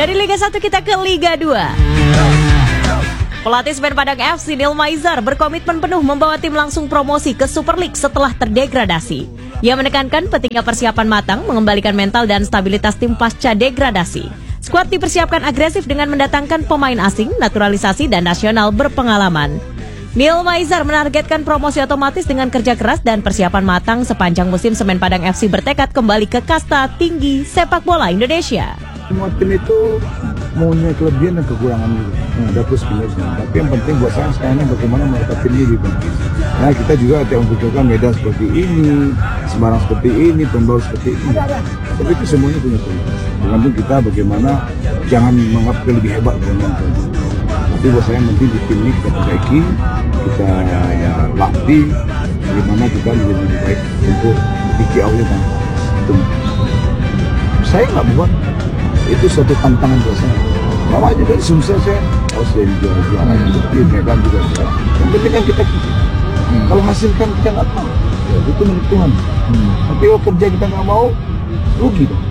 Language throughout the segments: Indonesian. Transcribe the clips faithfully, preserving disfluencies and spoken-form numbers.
Dari Liga satu kita ke Liga dua. Pelatih Semen Padang F C Neil Maizar berkomitmen penuh membawa tim langsung promosi ke Super League setelah terdegradasi. Ia menekankan pentingnya persiapan matang, mengembalikan mental dan stabilitas tim pasca degradasi. Skuad dipersiapkan agresif dengan mendatangkan pemain asing, naturalisasi dan nasional berpengalaman. Neil Maizar menargetkan promosi otomatis dengan kerja keras dan persiapan matang sepanjang musim. Semen Padang F C bertekad kembali ke kasta tinggi sepak bola Indonesia. Semua tim itu mempunyai kelebihan dan kekurangan juga, hmm. ada plus minusnya. Tapi yang penting buat saya sekarang ini bagaimana mereka tim ini dibentuk. Nah kita juga tidak membutuhkan medan seperti ini, Semarang seperti ini, Pembawa seperti ini. Tapi itu semuanya punya kualitas. Tergantung kita bagaimana, jangan menganggap kita lebih hebat dengan itu. Tapi buat saya yang penting di tim ini kita perbaiki, kita ya, latih, bagaimana kita menjadi lebih baik untuk memiliki awalnya kan. Itu saya nggak buat. Itu suatu tantangan buat saya. Mama juga sukses saya harus jadi juara-juara seperti Medan juga. Yang penting kan kita hmm. kalau hasilkan kita nggak tahu, ya, itu milik Tuhan. Hmm. Tapi kalau kerja kita nggak mau, rugi dong.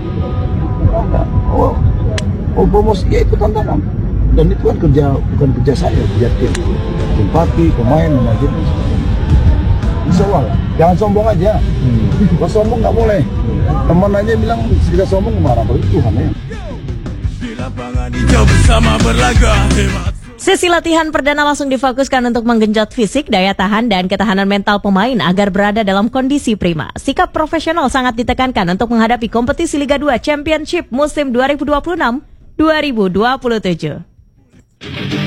Oh, oh promosi ya itu tantangan. Dan itu kan kerja bukan kerja saya, kerja tim. Tim pelatih, pemain, manajer. Insya Allah, jangan sombong aja. Hmm. Kalau sombong nggak boleh. Teman aja bilang kita sombong marah, berarti Tuhan ya. Sesi latihan perdana langsung difokuskan untuk menggenjot fisik, daya tahan, dan ketahanan mental pemain agar berada dalam kondisi prima. Sikap profesional sangat ditekankan untuk menghadapi kompetisi Liga dua Championship musim dua ribu dua puluh enam dua ribu dua puluh tujuh.